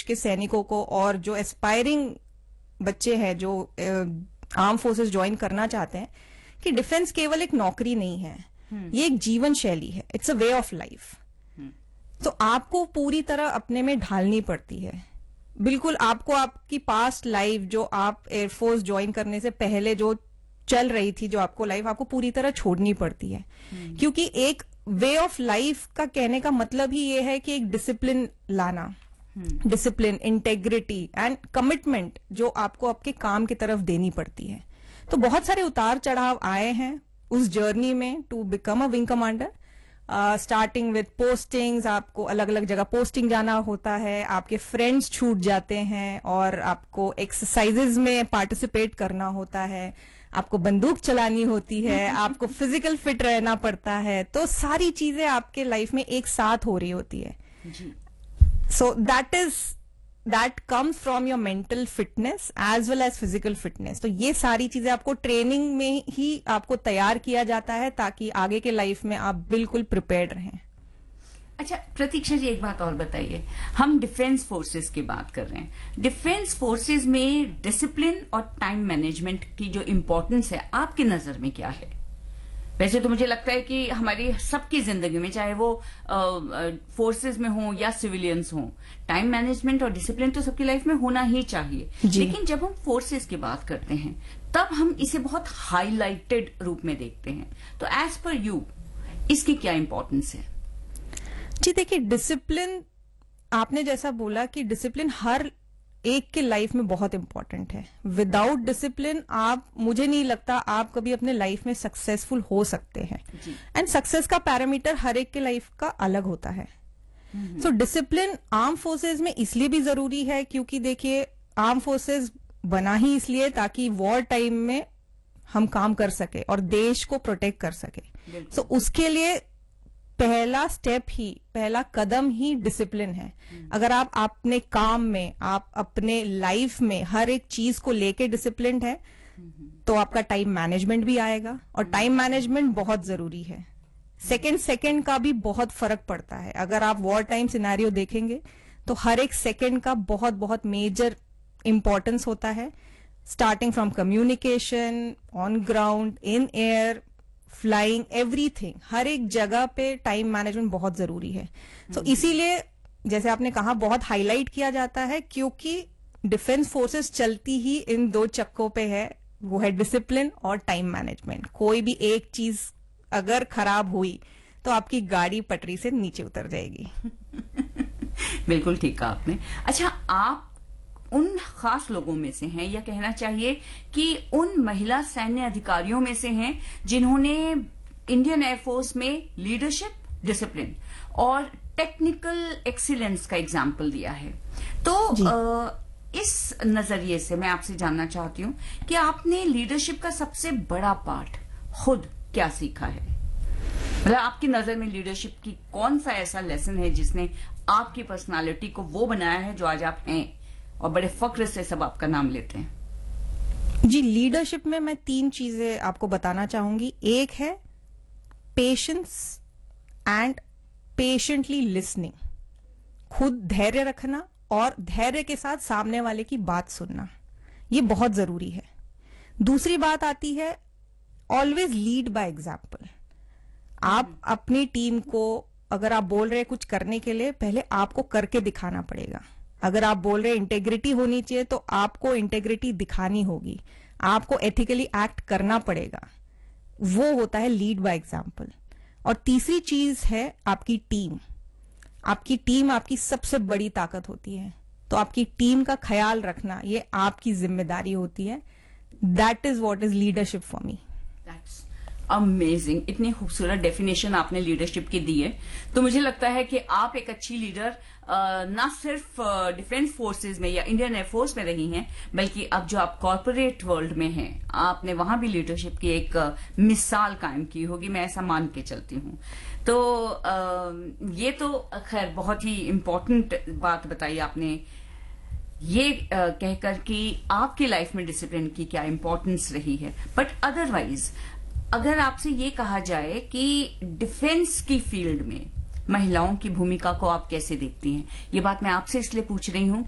के सैनिकों को और जो एस्पायरिंग बच्चे हैं जो आर्म फोर्सेस ज्वाइन करना चाहते हैं कि डिफेंस केवल एक नौकरी नहीं है, ये एक जीवन शैली है, it's a way of life. तो आपको पूरी तरह अपने में ढालनी पड़ती है। बिल्कुल आपको आपकी पास्ट लाइफ जो आप एयरफोर्स ज्वाइन करने से पहले जो चल रही थी, जो आपको लाइफ आपको पूरी तरह छोड़नी पड़ती है, क्योंकि एक वे ऑफ लाइफ का कहने का मतलब ही ये है कि एक डिसिप्लिन लाना, डिसिप्लिन, इंटेग्रिटी एंड कमिटमेंट जो आपको आपके काम की तरफ देनी पड़ती है। तो बहुत सारे उतार चढ़ाव आए हैं उस जर्नी में to become a wing commander. Starting with postings, आपको अलग अलग जगह पोस्टिंग जाना होता है, आपके फ्रेंड्स छूट जाते हैं और आपको एक्सरसाइजेज में पार्टिसिपेट करना होता है, आपको बंदूक चलानी होती है, आपको फिजिकल फिट रहना पड़ता है। तो सारी चीजें आपके लाइफ में एक साथ हो रही होती है। So that comes from your mental fitness as well as physical fitness. तो ये सारी चीजें आपको ट्रेनिंग में ही आपको तैयार किया जाता है ताकि आगे के लाइफ में आप बिल्कुल प्रिपेयर्ड रहें। अच्छा प्रतीक्षा जी, एक बात और बताइए, हम डिफेंस फोर्सेस की बात कर रहे हैं, डिफेंस फोर्सेस में डिसिप्लिन और टाइम मैनेजमेंट की जो इम्पोर्टेंस है आपकी नजर में क्या है? वैसे तो मुझे लगता है कि हमारी सबकी जिंदगी में, चाहे वो फोर्सेस में हो या सिविलियंस हो, टाइम मैनेजमेंट और डिसिप्लिन तो सबकी लाइफ में होना ही चाहिए। लेकिन जब हम फोर्सेस की बात करते हैं तब हम इसे बहुत हाईलाइटेड रूप में देखते हैं। तो एज पर यू इसकी क्या इंपॉर्टेंस है? जी देखिए, डिसिप्लिन, आपने जैसा बोला कि डिसिप्लिन हर एक के लाइफ में बहुत इंपॉर्टेंट है। विदाउट डिसिप्लिन मुझे नहीं लगता आप कभी अपने लाइफ में सक्सेसफुल हो सकते हैं। एंड सक्सेस का पैरामीटर हर एक के लाइफ का अलग होता है। सो डिसिप्लिन आर्म फोर्सेस में इसलिए भी जरूरी है क्योंकि देखिए, आर्म फोर्सेस बना ही इसलिए ताकि वॉर टाइम में हम काम कर सके और देश को प्रोटेक्ट कर सके। सो उसके लिए पहला स्टेप ही, पहला कदम ही डिसिप्लिन है। अगर आप अपने काम में, आप अपने लाइफ में हर एक चीज को लेके डिसिप्लिन्ड है तो आपका टाइम मैनेजमेंट भी आएगा। और टाइम मैनेजमेंट बहुत जरूरी है। सेकंड का भी बहुत फर्क पड़ता है। अगर आप वॉर टाइम सिनेरियो देखेंगे तो हर एक सेकंड का बहुत बहुत मेजर इंपॉर्टेंस होता है, starting from communication, on ground, in air, flying, everything. हर एक जगह पे टाइम मैनेजमेंट बहुत जरूरी है। तो इसीलिए जैसे आपने कहा बहुत हाईलाइट किया जाता है क्योंकि डिफेंस फोर्सेस चलती ही इन दो चक्कों पे है, वो है डिसिप्लिन और टाइम मैनेजमेंट। कोई भी एक चीज अगर खराब हुई तो आपकी गाड़ी पटरी से नीचे उतर जाएगी। बिल्कुल ठीक कहा आपने। अच्छा, आप उन खास लोगों में से हैं, या कहना चाहिए कि उन महिला सैन्य अधिकारियों में से हैं जिन्होंने इंडियन एयरफोर्स में लीडरशिप, डिसिप्लिन और टेक्निकल एक्सीलेंस का एग्जाम्पल दिया है। तो इस नजरिए से मैं आपसे जानना चाहती हूं कि आपने लीडरशिप का सबसे बड़ा पार्ट खुद क्या सीखा है? मतलब आपकी नजर में लीडरशिप की कौन सा ऐसा लेसन है जिसने आपकी पर्सनालिटी को वो बनाया है जो आज आप हैं और बड़े फक्र से सब आपका नाम लेते हैं? जी, लीडरशिप में मैं 3 चीजें आपको बताना चाहूंगी। एक है पेशेंस एंड पेशेंटली लिसनिंग, खुद धैर्य रखना और धैर्य के साथ सामने वाले की बात सुनना, ये बहुत जरूरी है। दूसरी बात आती है ऑलवेज लीड बाय एग्जाम्पल। आप अपनी टीम को, अगर आप बोल रहे हैं कुछ करने के लिए, पहले आपको करके दिखाना पड़ेगा। अगर आप बोल रहे हैं इंटेग्रिटी होनी चाहिए तो आपको इंटेग्रिटी दिखानी होगी, आपको एथिकली एक्ट करना पड़ेगा। वो होता है लीड बाय एग्जाम्पल। और तीसरी चीज है आपकी टीम। आपकी टीम आपकी सबसे बड़ी ताकत होती है, तो आपकी टीम का ख्याल रखना ये आपकी जिम्मेदारी होती है। That is what is leadership for me. Amazing, इतनी खूबसूरत डेफिनेशन आपने लीडरशिप की दी है। तो मुझे लगता है कि आप एक अच्छी लीडर ना सिर्फ डिफेंस फोर्सेस में या इंडियन एयरफोर्स में रही हैं, बल्कि अब जो आप कॉर्पोरेट वर्ल्ड में हैं, आपने वहां भी लीडरशिप की एक मिसाल कायम की होगी, मैं ऐसा मान के चलती हूं। तो ये तो खैर बहुत ही इम्पोर्टेंट बात बताई आपने, ये कहकर कि आपकी लाइफ में डिसिप्लिन की क्या इंपॉर्टेंस रही है। बट अदरवाइज अगर आपसे ये कहा जाए कि डिफेंस की फील्ड में महिलाओं की भूमिका को आप कैसे देखती हैं, ये बात मैं आपसे इसलिए पूछ रही हूं